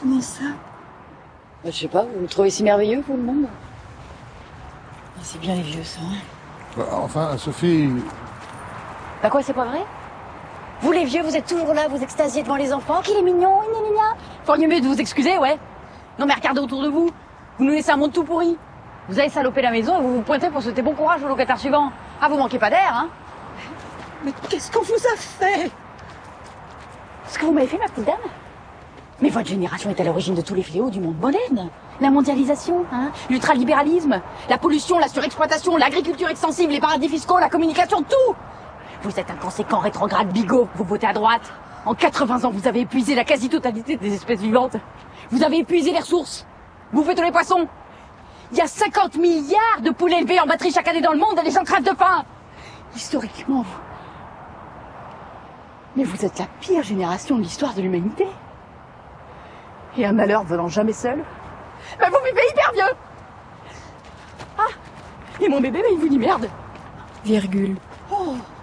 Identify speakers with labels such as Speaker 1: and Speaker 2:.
Speaker 1: Comment ça?
Speaker 2: Je sais pas, vous le trouvez si merveilleux, vous, le monde? C'est bien les vieux, ça, hein.
Speaker 3: Bah, enfin, Sophie...
Speaker 2: Bah quoi, c'est pas vrai? Vous, les vieux, vous êtes toujours là, vous extasiez devant les enfants, qu'il est mignon, gna gna gna. Feriez mieux de vous excuser, ouais. Non mais regardez autour de vous. Vous nous laissez un monde tout pourri. Vous avez salopé la maison et vous vous pointez pour souhaiter bon courage au locataire suivant. Ah, vous manquez pas d'air, hein?
Speaker 1: Mais qu'est-ce qu'on vous a fait?
Speaker 2: Ce que vous m'avez fait, ma petite dame? Mais votre génération est à l'origine de tous les fléaux du monde moderne. La mondialisation, hein, l'ultralibéralisme, la pollution, la surexploitation, l'agriculture extensive, les paradis fiscaux, la communication, tout. Vous êtes inconséquent, rétrograde, bigot, vous votez à droite. En 80 ans, vous avez épuisé la quasi-totalité des espèces vivantes. Vous avez épuisé les ressources. Bouffez tous les poissons. Il y a 50 milliards de poulets élevés en batterie chaque année dans le monde et les gens crèvent de faim. Historiquement, vous... Mais vous êtes la pire génération de l'histoire de l'humanité. Et un malheur venant jamais seul, bah vous vivez hyper vieux. Ah, et mon bébé, bah, il vous dit merde.
Speaker 1: Virgule.
Speaker 2: Oh.